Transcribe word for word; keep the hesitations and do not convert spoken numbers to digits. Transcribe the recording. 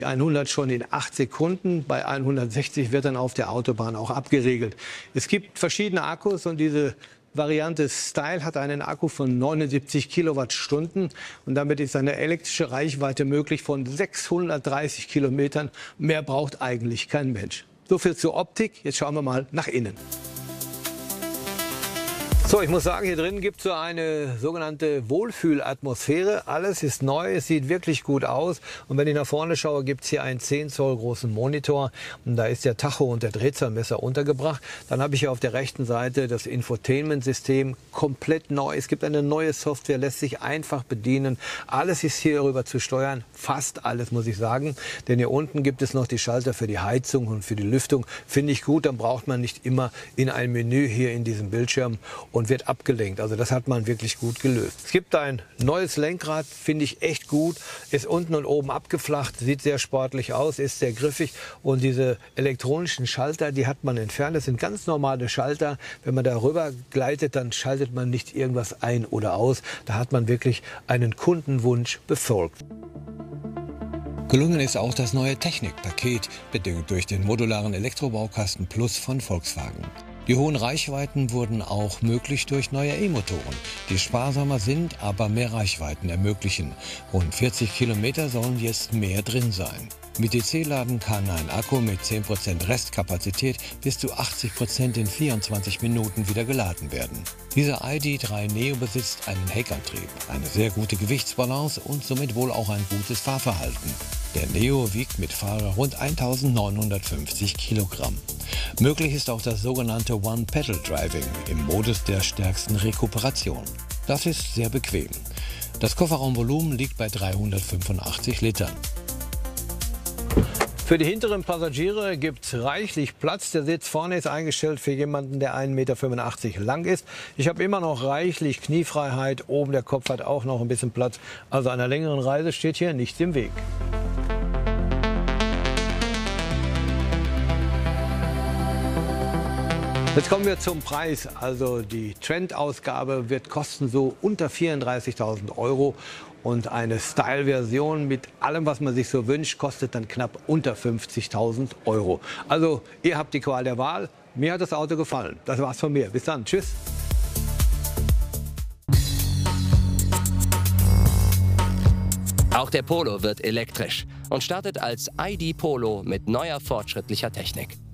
hundert schon in acht Sekunden, bei hundertsechzig wird dann auf der Autobahn auch abgeregelt. Es gibt verschiedene Akkus und diese Variante Style hat einen Akku von neunundsiebzig Kilowattstunden und damit ist eine elektrische Reichweite möglich von sechshundertdreißig Kilometern. Mehr braucht eigentlich kein Mensch. So viel zur Optik. Jetzt schauen wir mal nach innen. So, ich muss sagen, hier drin gibt es so eine sogenannte Wohlfühlatmosphäre. Alles ist neu, es sieht wirklich gut aus. Und wenn ich nach vorne schaue, gibt es hier einen zehn Zoll großen Monitor. Und da ist der Tacho und der Drehzahlmesser untergebracht. Dann habe ich hier auf der rechten Seite das Infotainment-System komplett neu. Es gibt eine neue Software, lässt sich einfach bedienen. Alles ist hierüber zu steuern, fast alles, muss ich sagen. Denn hier unten gibt es noch die Schalter für die Heizung und für die Lüftung. Finde ich gut, dann braucht man nicht immer in ein Menü hier in diesem Bildschirm und wird abgelenkt. Also das hat man wirklich gut gelöst. Es gibt ein neues Lenkrad, finde ich echt gut. Ist unten und oben abgeflacht, sieht sehr sportlich aus, ist sehr griffig. Und diese elektronischen Schalter, die hat man entfernt. Das sind ganz normale Schalter. Wenn man darüber gleitet, dann schaltet man nicht irgendwas ein oder aus. Da hat man wirklich einen Kundenwunsch befolgt. Gelungen ist auch das neue Technikpaket, bedingt durch den modularen Elektrobaukasten Plus von Volkswagen. Die hohen Reichweiten wurden auch möglich durch neue E-Motoren, die sparsamer sind, aber mehr Reichweiten ermöglichen. Rund vierzig Kilometer sollen jetzt mehr drin sein. Mit D C-Laden kann ein Akku mit zehn Prozent Restkapazität bis zu achtzig Prozent in vierundzwanzig Minuten wieder geladen werden. Dieser I D drei Neo besitzt einen Heckantrieb, eine sehr gute Gewichtsbalance und somit wohl auch ein gutes Fahrverhalten. Der Neo wiegt mit Fahrer rund eintausendneunhundertfünfzig Kilogramm. Möglich ist auch das sogenannte One-Pedal-Driving im Modus der stärksten Rekuperation. Das ist sehr bequem. Das Kofferraumvolumen liegt bei dreihundertfünfundachtzig Litern. Für die hinteren Passagiere gibt es reichlich Platz. Der Sitz vorne ist eingestellt für jemanden, der ein Meter fünfundachtzig lang ist. Ich habe immer noch reichlich Kniefreiheit. Oben der Kopf hat auch noch ein bisschen Platz. Also einer längeren Reise steht hier nichts im Weg. Jetzt kommen wir zum Preis. Also die Trend-Ausgabe wird kosten so unter vierunddreißigtausend Euro. Und eine Style-Version mit allem, was man sich so wünscht, kostet dann knapp unter fünfzigtausend Euro. Also ihr habt die Qual der Wahl. Mir hat das Auto gefallen. Das war's von mir. Bis dann. Tschüss. Auch der Polo wird elektrisch und startet als I D Polo mit neuer fortschrittlicher Technik.